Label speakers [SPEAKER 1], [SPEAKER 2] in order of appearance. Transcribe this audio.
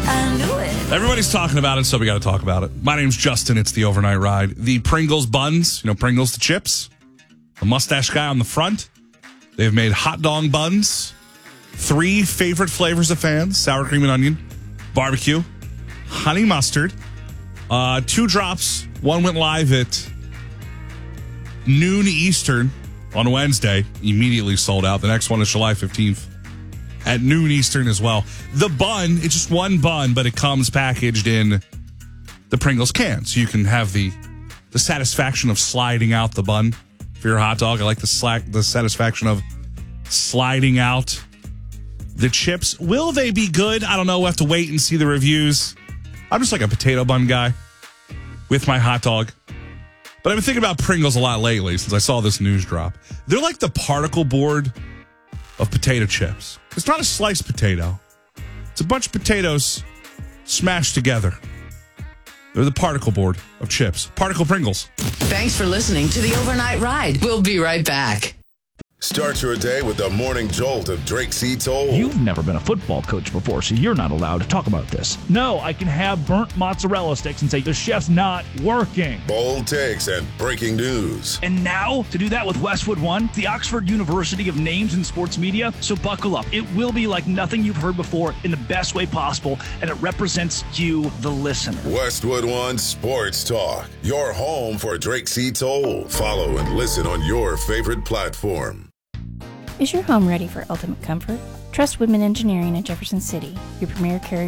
[SPEAKER 1] I knew it.
[SPEAKER 2] Everybody's talking about it, so we got to talk about it. My name's Justin. It's the Overnight Ride. The Pringles buns, Pringles the chips, the mustache guy on the front. They've made hot dog buns. 3 favorite flavors of fans: sour cream and onion, barbecue, honey mustard. 2 drops. One went live at noon Eastern on Wednesday. Immediately sold out. The next one is July 15th at noon Eastern as well. The bun, it's just one bun, but it comes packaged in the Pringles can. So you can have the satisfaction of sliding out the bun for your hot dog. I like the satisfaction of sliding out the chips. Will they be good? I don't know. We'll have to wait and see the reviews. I'm just like a potato bun guy with my hot dog. But I've been thinking about Pringles a lot lately since I saw this news drop. They're like the particle board of potato chips. It's not a sliced potato. It's a bunch of potatoes smashed together. They're the particle board of chips. Particle Pringles.
[SPEAKER 3] Thanks for listening to the Overnight Ride. We'll be right back.
[SPEAKER 4] Start your day with the morning jolt of Drake C. Toll.
[SPEAKER 5] You've never been a football coach before, so you're not allowed to talk about this. No, I can have burnt mozzarella sticks and say the chef's not working.
[SPEAKER 4] Bold takes and breaking news.
[SPEAKER 5] And now, to do that with Westwood One, the Oxford University of Names in Sports Media. So buckle up. It will be like nothing you've heard before in the best way possible, and it represents you, the listener.
[SPEAKER 4] Westwood One Sports Talk. Your home for Drake C. Toll. Follow and listen on your favorite platform.
[SPEAKER 6] Is your home ready for ultimate comfort? Trust Woodman Engineering in Jefferson City, your premier carrier